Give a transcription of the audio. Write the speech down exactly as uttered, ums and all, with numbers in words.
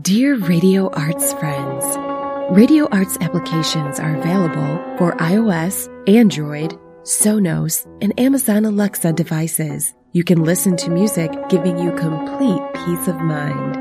Dear Radio Arts friends, Radio Arts applications are available for iOS, Android, Sonos, and Amazon Alexa devices. You can listen to music giving you complete peace of mind.